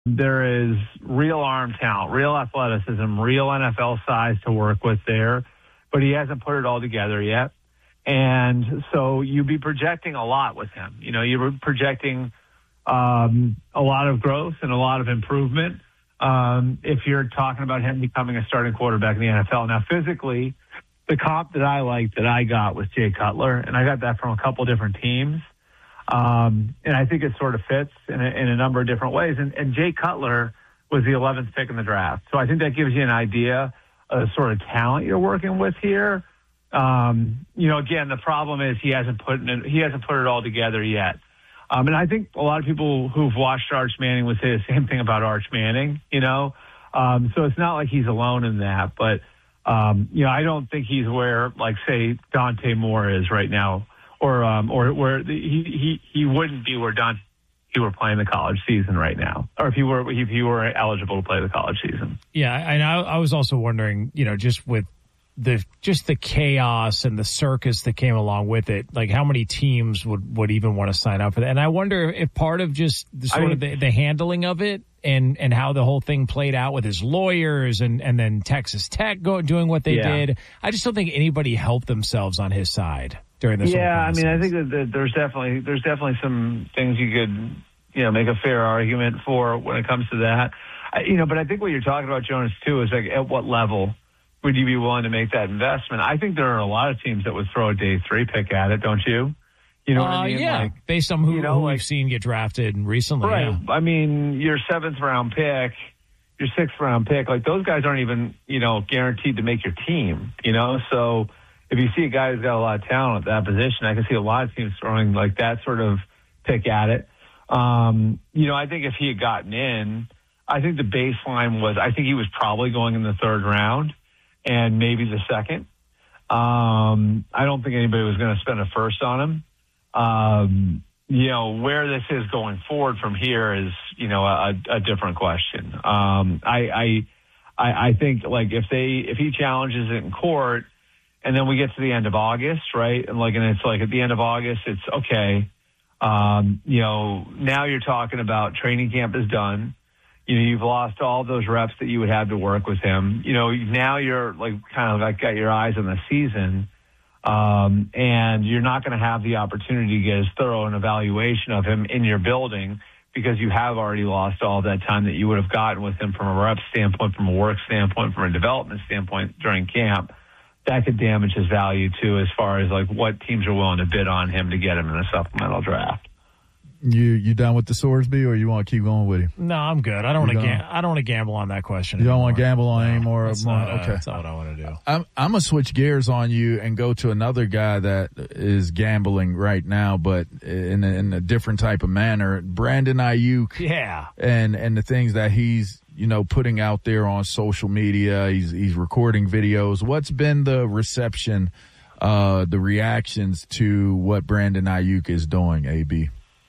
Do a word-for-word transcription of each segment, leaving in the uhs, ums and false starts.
There is real arm talent, real athleticism, real N F L size to work with there, but he hasn't put it all together yet. And so you'd be projecting a lot with him. You know, you're projecting um, a lot of growth and a lot of improvement um, if you're talking about him becoming a starting quarterback in the N F L. Now, physically, the comp that I liked that I got was Jay Cutler, and I got that from a couple different teams. Um, and I think it sort of fits in a, in a number of different ways. And, and Jay Cutler was the eleventh pick in the draft. So I think that gives you an idea of the sort of talent you're working with here. Um, you know, again, the problem is he hasn't put it, he hasn't put it all together yet. Um, and I think a lot of people who've watched Arch Manning would say the same thing about Arch Manning, you know. Um, so it's not like he's alone in that. But, um, you know, I don't think he's where, like, say, Dante Moore is right now. Or, um, or where the, he, he, he wouldn't be where Dante, if he were playing the college season right now, or if he were, if he were eligible to play the college season. Yeah. And I, I was also wondering, you know, just with the, just the chaos and the circus that came along with it, like how many teams would, would even want to sign up for that? And I wonder if part of just the sort I mean, of the, the handling of it and, and how the whole thing played out with his lawyers and, and then Texas Tech go, doing what they yeah. did. I just don't think anybody helped themselves on his side. During this yeah, I mean, I think that, that there's definitely there's definitely some things you could, you know, make a fair argument for when it comes to that. I, you know, but I think what you're talking about, Jonas, too, is like at what level would you be willing to make that investment? I think there are a lot of teams that would throw a day three pick at it, don't you? You know what uh, I mean? Yeah, like, based on who, you know, who like, we've seen get drafted recently. Right. Yeah. I mean, your seventh round pick, your sixth round pick, like those guys aren't even, you know, guaranteed to make your team, you know? So if you see a guy who's got a lot of talent at that position, I can see a lot of teams throwing like that sort of pick at it. Um, you know, I think if he had gotten in, I think the baseline was, I think he was probably going in the third round and maybe the second. Um, I don't think anybody was going to spend a first on him. Um, you know, where this is going forward from here is, you know, a, a different question. Um, I, I, I think like if they, if he challenges it in court, and then we get to the end of August, right? And like, and it's like at the end of August, it's okay. Um, you know, now you're talking about training camp is done. You know, you've lost all those reps that you would have to work with him. You know, now you're like kind of like got your eyes on the season. Um, and you're not going to have the opportunity to get as thorough an evaluation of him in your building because you have already lost all that time that you would have gotten with him from a rep standpoint, from a work standpoint, from a development standpoint during camp. That could damage his value too, as far as like what teams are willing to bid on him to get him in a supplemental draft. You you done with the Sorsby, or you want to keep going with him? No, I'm good. I don't want to. Ga- I don't want to gamble on that question. You anymore. don't want to gamble on no, anymore. That's more, not, uh, okay, that's not what I want to do. I'm I'm gonna switch gears on you and go to another guy that is gambling right now, but in a, in a different type of manner. Brandon Aiyuk. Yeah, and and the things that he's you know putting out there on social media. He's he's recording videos. What's been the reception, uh, the reactions to what Brandon Aiyuk is doing? A B.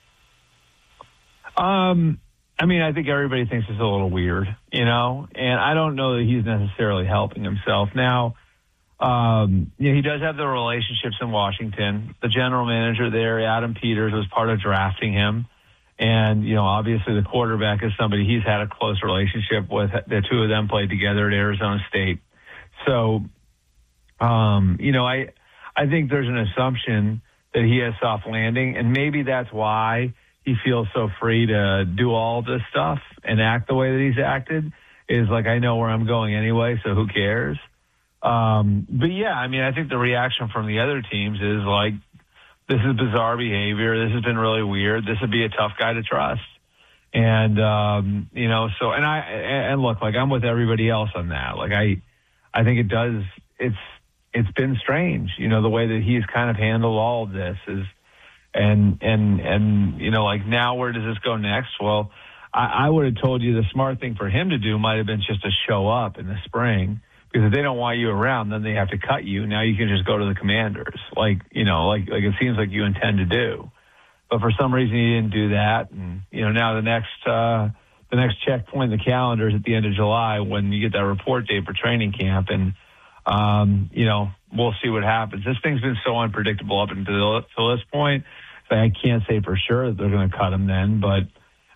Um, I mean, I think everybody thinks it's a little weird, you know, and I don't know that he's necessarily helping himself. Now, um, you know, he does have the relationships in Washington. The general manager there, Adam Peters, was part of drafting him. And, you know, obviously the quarterback is somebody he's had a close relationship with. The two of them played together at Arizona State. So, um, you know, I, I think there's an assumption that he has soft landing, and maybe that's why he feels so free to do all this stuff and act the way that he's acted. Is like, I know where I'm going anyway, so who cares? Um, but yeah, I mean, I think the reaction from the other teams is like, this is bizarre behavior. This has been really weird. This would be a tough guy to trust. And, um, you know, so, and I, and look, like I'm with everybody else on that. Like I, I think it does, it's, it's been strange, you know, the way that he's kind of handled all of this is, And, and, and, you know, like now where does this go next? Well, I, I would have told you the smart thing for him to do might have been just to show up in the spring, because if they don't want you around, then they have to cut you. Now you can just go to the Commanders. Like, you know, like, like it seems like you intend to do, but for some reason you didn't do that. And, you know, now the next, uh, the next checkpoint in the calendar is at the end of July when you get that report date for training camp. And, um, you know, we'll see what happens. This thing's been so unpredictable up until, until this point. So I can't say for sure that they're going to cut him then, but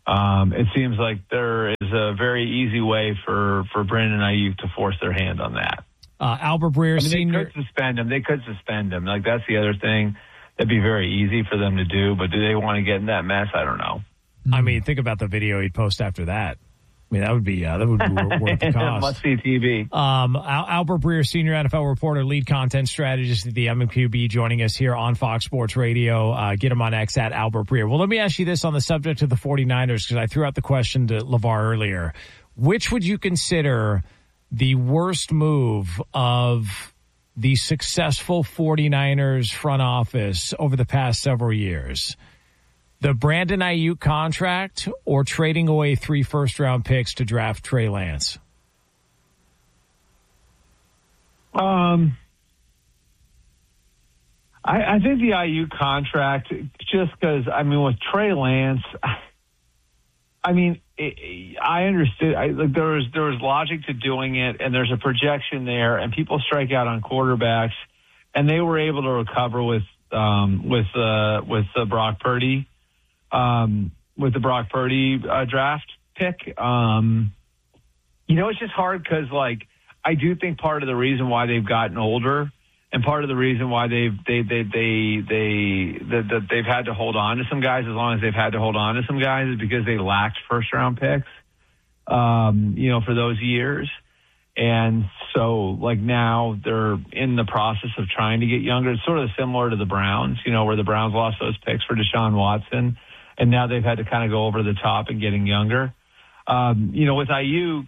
Um, it seems like there is a very easy way for, for Brandon Ayuk to force their hand on that. Uh, Albert Breer I mean, Senior They could suspend him. They could suspend him. Like, that's the other thing. That'd be very easy for them to do. But do they want to get in that mess? I don't know. I mean, think about the video he'd post after that. I mean, that would be uh, that would be worth the cost. Must see T V. Um, Al- Albert Breer, senior N F L reporter, lead content strategist at the M Q B, joining us here on Fox Sports Radio. Uh, get him on X at Albert Breer. Well, let me ask you this on the subject of the 49ers, because I threw out the question to LeVar earlier. Which would you consider the worst move of the successful 49ers front office over the past several years? The Brandon Ayuk contract or trading away three first-round picks to draft Trey Lance? Um, I, I think the Ayuk contract, just because, I mean, with Trey Lance, I mean, it, I understood. I, like, there was there was logic to doing it, and there's a projection there, and people strike out on quarterbacks, and they were able to recover with um, with uh, with uh, Brock Purdy. Um, with the Brock Purdy uh, draft pick. Um, you know, it's just hard because, like, I do think part of the reason why they've gotten older and part of the reason why they've they they they they that the, they've had to hold on to some guys as long as they've had to hold on to some guys is because they lacked first round picks. Um, you know, for those years. And so, like, now they're in the process of trying to get younger. It's sort of similar to the Browns, you know, where the Browns lost those picks for Deshaun Watson. And now they've had to kind of go over the top and getting younger. Um, you know, with Ayuk,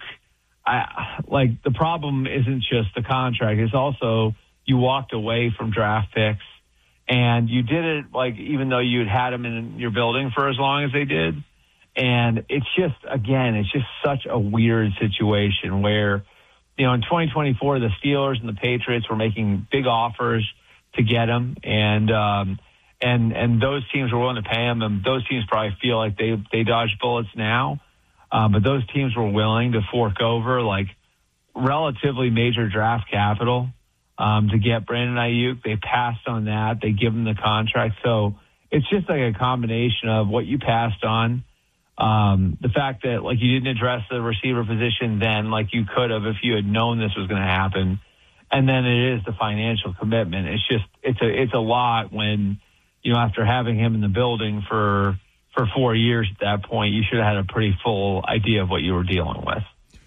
I, like, the problem isn't just the contract. It's also you walked away from draft picks, and you did it, like, even though you had had them in your building for as long as they did. And it's just, again, it's just such a weird situation where, you know, in twenty twenty-four, the Steelers and the Patriots were making big offers to get him, and um, and and those teams were willing to pay him, and those teams probably feel like they they dodged bullets now, uh, but those teams were willing to fork over like relatively major draft capital um, to get Brandon Ayuk. They passed on that. They give him the contract, so it's just like a combination of what you passed on. Um, the fact that, like, you didn't address the receiver position then like you could have if you had known this was going to happen. And then it is the financial commitment. It's just, it's a, it's a lot when, you know, after having him in the building for, for four years at that point, you should have had a pretty full idea of what you were dealing with.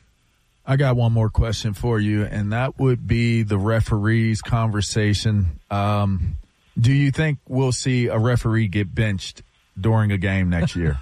I got one more question for you, and that would be the referees conversation. Um, do you think we'll see a referee get benched during a game next year?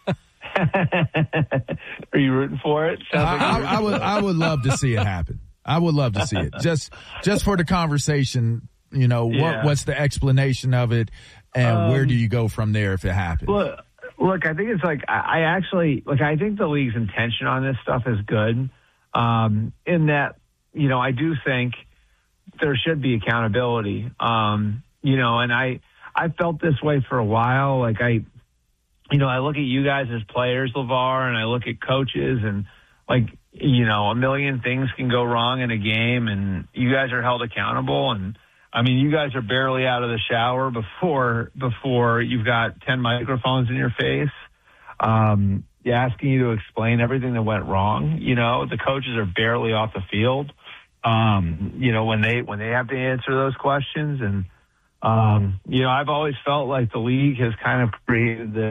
Are you rooting for it? I, like I, I would. I would love to see it happen. I would love to see it just, just for the conversation. You know, yeah. what, what's the explanation of it, and um, where do you go from there if it happens? Look, look. I think it's like I, I actually like. I think the league's intention on this stuff is good. Um, in that, you know, I do think there should be accountability. Um, you know, and I I felt this way for a while. Like I. You know, I look at you guys as players, LeVar, and I look at coaches, and, like, you know, a million things can go wrong in a game, and you guys are held accountable. And, I mean, you guys are barely out of the shower before before you've got ten microphones in your face, um, asking you to explain everything that went wrong. You know, the coaches are barely off the field, um, you know, when they when they have to answer those questions. And, um, you know, I've always felt like the league has kind of created the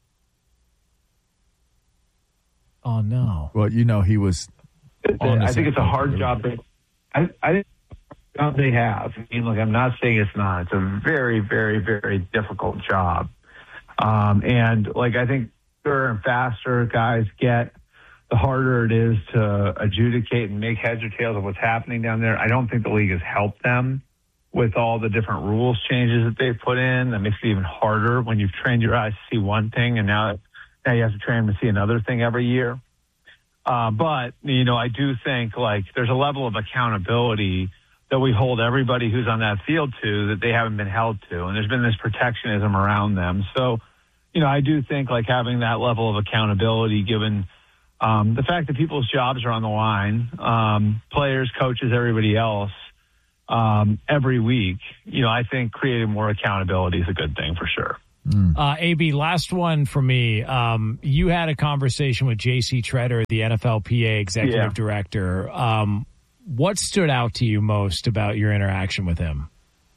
Oh, no. Well, you know, he was. I think it's a hard job. They, I, I think job they have. I mean, look, I'm not saying it's not. It's a very, very, very difficult job. Um, and, like, I think faster and faster guys get, the harder it is to adjudicate and make heads or tails of what's happening down there. I don't think the league has helped them with all the different rules changes that they've put in. That makes it even harder when you've trained your eyes to see one thing, and now Now you have to train them to see another thing every year. Uh, but, you know, I do think, like, there's a level of accountability that we hold everybody who's on that field to that they haven't been held to. And there's been this protectionism around them. So, you know, I do think, like, having that level of accountability, given um, the fact that people's jobs are on the line, um, players, coaches, everybody else, um, every week, you know, I think creating more accountability is a good thing for sure. Mm. Uh, A B, last one for me. Um, you had a conversation with J C Tretter, the N F L P A executive yeah. director. Um, what stood out to you most about your interaction with him?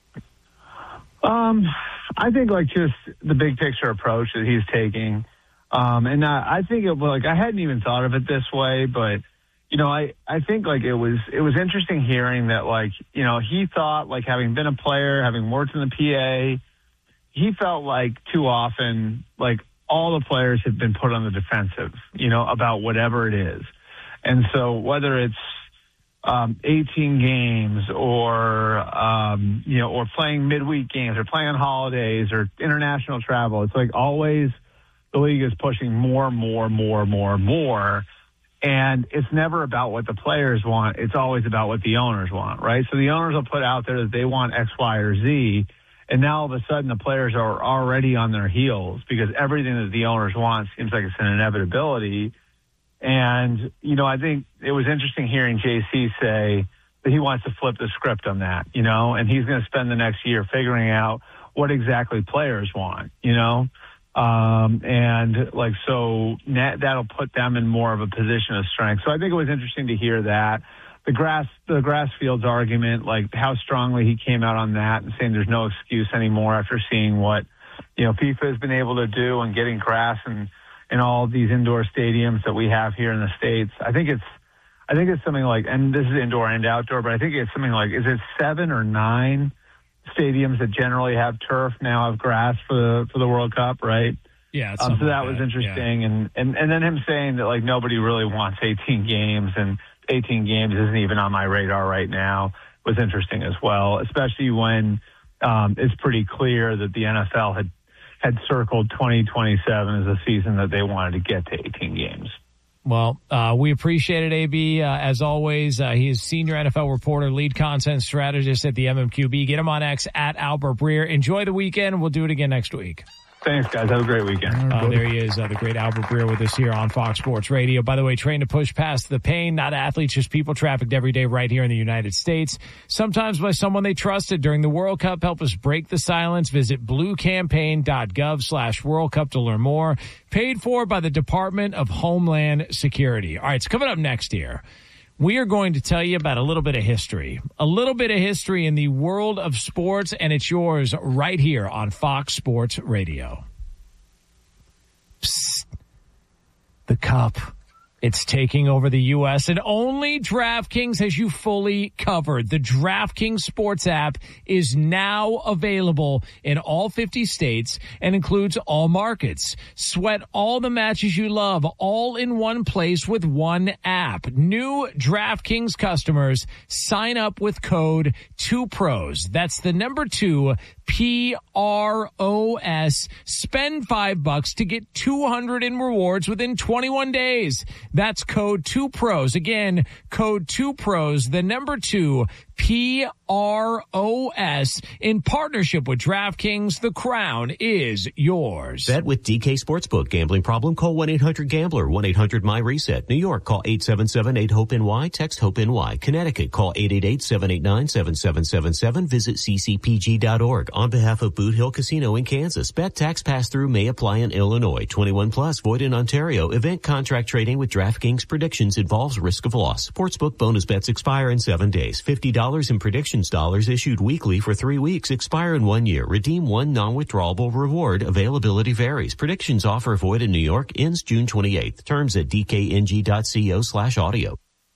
Um, I think like just the big picture approach that he's taking. Um, and I, I think it like I hadn't even thought of it this way, but you know, I, I think like it was it was interesting hearing that like, you know, he thought like having been a player, having worked in the P A, he felt like too often like all the players have been put on the defensive, you know, about whatever it is. And so whether it's um, eighteen games or, um, you know, or playing midweek games or playing on holidays or international travel, it's like always the league is pushing more, more, more, more, more. And it's never about what the players want. It's always about what the owners want, right? So the owners will put out there that they want X, Y, or Z. And now all of a sudden the players are already on their heels because everything that the owners want seems like it's an inevitability. And, you know, I think it was interesting hearing J C say that he wants to flip the script on that, you know, and he's going to spend the next year figuring out what exactly players want, you know. Um, and like, so that, that'll put them in more of a position of strength. So I think it was interesting to hear that. The grass, the grass fields argument, like how strongly he came out on that and saying there's no excuse anymore after seeing what, you know, FIFA has been able to do and getting grass and in all these indoor stadiums that we have here in the States. I think it's, I think it's something like, and this is indoor and outdoor, but I think it's something like, is it seven or nine stadiums that generally have turf now have grass for the for the World Cup, right? Yeah. Um, so that like was that. interesting, yeah. and, and and then him saying that like nobody really wants eighteen games, and eighteen games isn't even on my radar right now was interesting as well, especially when um, it's pretty clear that the N F L had had circled twenty twenty-seven as a season that they wanted to get to eighteen games. Well, uh, we appreciate it, A B. Uh, as always, uh, he is senior N F L reporter, lead content strategist at the M M Q B. Get him on X at Albert Breer. Enjoy the weekend. We'll do it again next week. Thanks, guys. Have a great weekend. Uh, there he is, uh, the great Albert Breer with us here on Fox Sports Radio. By the way, trained to push past the pain, not athletes, just people trafficked every day right here in the United States. Sometimes by someone they trusted during the World Cup. Help us break the silence. Visit bluecampaign.gov slash World Cup to learn more. Paid for by the Department of Homeland Security. All right, it's coming up next year. We are going to tell you about a little bit of history, a little bit of history in the world of sports, and it's yours right here on Fox Sports Radio. Psst. The Cup. It's taking over the U S, and only DraftKings has you fully covered. The DraftKings Sports app is now available in all fifty states and includes all markets. Sweat all the matches you love, all in one place with one app. New DraftKings customers sign up with code two pros. That's the number two, P R O S. Spend five bucks to get two hundred in rewards within twenty-one days. That's code two pros. Again, code two pros, the number two, P R O S. In partnership with DraftKings, the crown is yours. Bet with D K Sportsbook. Gambling problem? Call one eight hundred gambler, one eight hundred my reset. New York, call eight seven seven eight hope N Y. Text HOPE-NY. Connecticut, call eight eight eight seven eight nine seven seven seven seven. Visit c c p g dot org. On behalf of Boot Hill Casino in Kansas, bet tax pass-through may apply in Illinois. twenty-one plus, void in Ontario. Event contract trading with DraftKings predictions involves risk of loss. Sportsbook bonus bets expire in seven days. fifty dollars in predictions dollars issued weekly for three weeks. Expire in one year. Redeem one non-withdrawable reward. Availability varies. Predictions offer void in New York. Ends June twenty-eighth. Terms at d k n g dot co slash audio.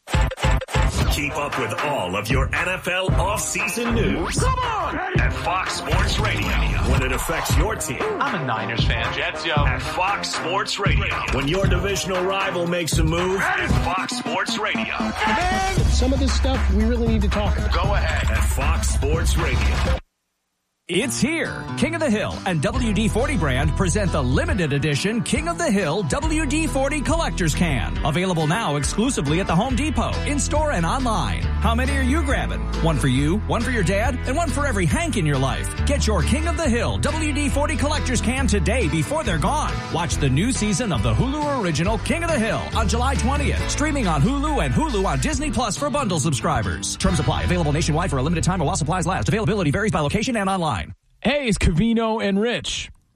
Keep up with all of your N F L offseason news. Come on! At Fox Sports Radio. When it affects your team. I'm a Niners fan. Jets, yo. At Fox Sports Radio. When your divisional rival makes a move. At Fox Sports Radio. Man, some of this stuff we really need to talk about. Go ahead. At Fox Sports Radio. It's here. King of the Hill and W D forty brand present the limited edition King of the Hill W D forty Collector's Can. Available now exclusively at the Home Depot, in-store and online. How many are you grabbing? One for you, one for your dad, and one for every Hank in your life. Get your King of the Hill W D forty Collector's Can today before they're gone. Watch the new season of the Hulu original King of the Hill on July twentieth. Streaming on Hulu and Hulu on Disney Plus for bundle subscribers. Terms apply. Available nationwide for a limited time while supplies last. Availability varies by location and online. Hey, it's Covino and Rich.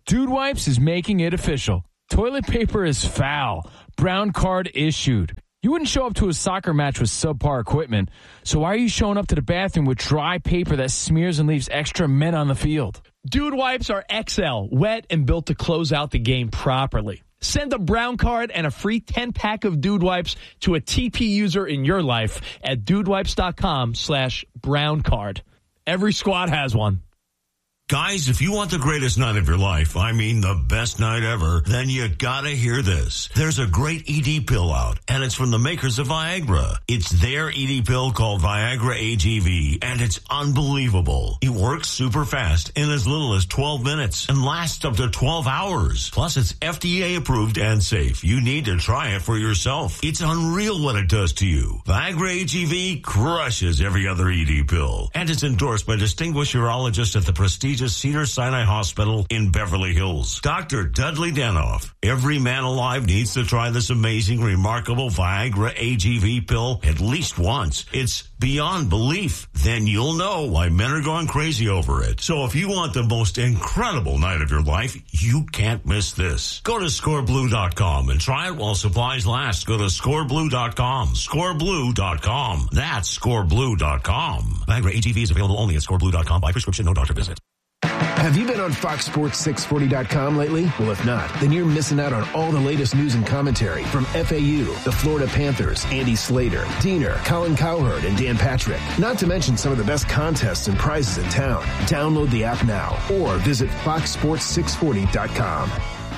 Dude Wipes is making it official. Toilet paper is foul. Brown card issued. You wouldn't show up to a soccer match with subpar equipment, so why are you showing up to the bathroom with dry paper that smears and leaves extra men on the field? Dude Wipes are X L, wet and built to close out the game properly. Send a brown card and a free ten-pack of Dude Wipes to a T P user in your life at dudewipes.com slash brown card. Every squad has one. Guys, if you want the greatest night of your life, I mean the best night ever, then you gotta hear this. There's a great E D pill out, and it's from the makers of Viagra. It's their E D pill called Viagra A G V, and it's unbelievable. It works super fast in as little as twelve minutes and lasts up to twelve hours. Plus, it's F D A approved and safe. You need to try it for yourself. It's unreal what it does to you. Viagra A G V crushes every other E D pill, and it's endorsed by distinguished urologists at the prestigious Cedars-Sinai Hospital in Beverly Hills. Doctor Dudley Danoff. Every man alive needs to try this amazing, remarkable Viagra A G V pill at least once. It's beyond belief. Then you'll know why men are going crazy over it. So if you want the most incredible night of your life, you can't miss this. Go to score blue dot com and try it while supplies last. Go to score blue dot com. score blue dot com. That's score blue dot com. Viagra A G V is available only at score blue dot com by prescription, no doctor visit. Have you been on Fox Sports six forty dot com lately? Well, if not, then you're missing out on all the latest news and commentary from F A U, the Florida Panthers, Andy Slater, Diener, Colin Cowherd, and Dan Patrick. Not to mention some of the best contests and prizes in town. Download the app now or visit fox sports six forty dot com.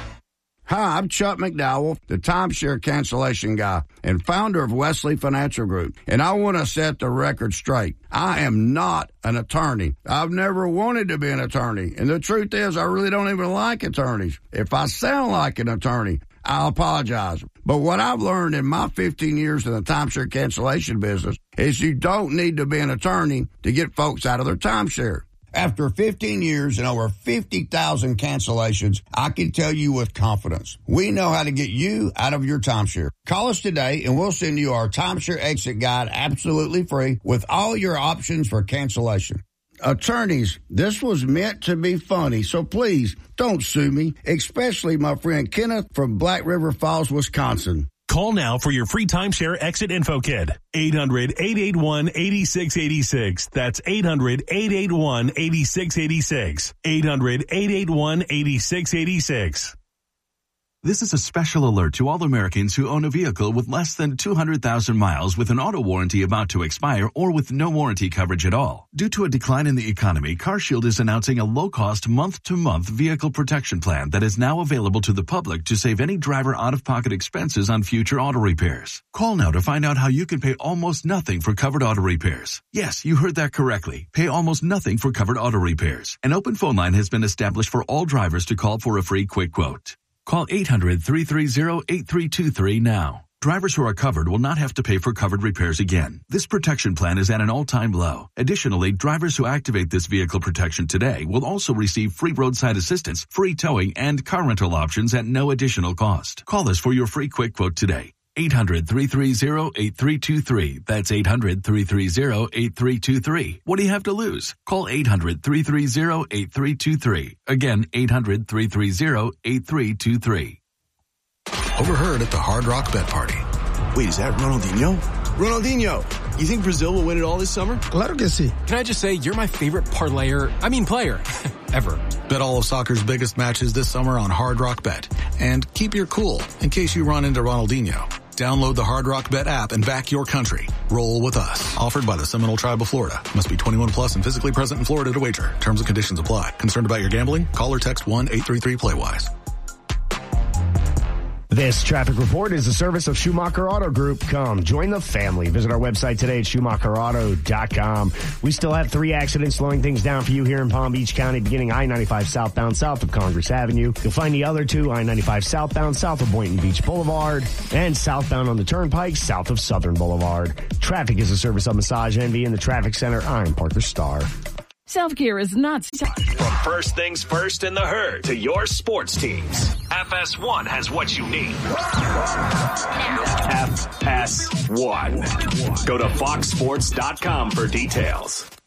Hi, I'm Chuck McDowell, the timeshare cancellation guy and founder of Wesley Financial Group, and I want to set the record straight. I am not an attorney. I've never wanted to be an attorney, and the truth is I really don't even like attorneys. If I sound like an attorney, I apologize. But what I've learned in my fifteen years in the timeshare cancellation business is you don't need to be an attorney to get folks out of their timeshare. After fifteen years and over fifty thousand cancellations, I can tell you with confidence, we know how to get you out of your timeshare. Call us today and we'll send you our timeshare exit guide absolutely free with all your options for cancellation. Attorneys, this was meant to be funny, so please don't sue me, especially my friend Kenneth from Black River Falls, Wisconsin. Call now for your free timeshare exit info kit. eight hundred, eight eight one, eight six eight six. That's eight hundred, eight eight one, eight six eight six. eight hundred, eight eight one, eight six eight six. This is a special alert to all Americans who own a vehicle with less than two hundred thousand miles with an auto warranty about to expire or with no warranty coverage at all. Due to a decline in the economy, CarShield is announcing a low-cost month-to-month vehicle protection plan that is now available to the public to save any driver out-of-pocket expenses on future auto repairs. Call now to find out how you can pay almost nothing for covered auto repairs. Yes, you heard that correctly. Pay almost nothing for covered auto repairs. An open phone line has been established for all drivers to call for a free quick quote. Call eight hundred, three three zero, eight three two three now. Drivers who are covered will not have to pay for covered repairs again. This protection plan is at an all-time low. Additionally, drivers who activate this vehicle protection today will also receive free roadside assistance, free towing, and car rental options at no additional cost. Call us for your free quick quote today. eight hundred, three three zero, eight three two three. That's eight hundred, three three zero, eight three two three. What do you have to lose? Call eight hundred, three three zero, eight three two three. Again, eight hundred, three three zero, eight three two three. Overheard at the Hard Rock Bet Party. Wait, is that Ronaldinho? Ronaldinho, you think Brazil will win it all this summer? Claro que sí. Can I just say, you're my favorite parlayer, I mean player, ever. Bet all of soccer's biggest matches this summer on Hard Rock Bet. And keep your cool in case you run into Ronaldinho. Download the Hard Rock Bet app and back your country. Roll with us. Offered by the Seminole Tribe of Florida. Must be twenty-one plus and physically present in Florida to wager. Terms and conditions apply. Concerned about your gambling? Call or text one eight three three play wise. This traffic report is a service of Schumacher Auto Group. Come, join the family. Visit our website today at schumacher auto dot com. We still have three accidents slowing things down for you here in Palm Beach County, beginning I ninety-five southbound south of Congress Avenue. You'll find the other two, I ninety-five southbound south of Boynton Beach Boulevard and southbound on the Turnpike south of Southern Boulevard. Traffic is a service of Massage Envy in the Traffic Center. I'm Parker Starr. Self-care is not... From first things first in the herd to your sports teams, F S one has what you need. F S one. Go to fox sports dot com for details.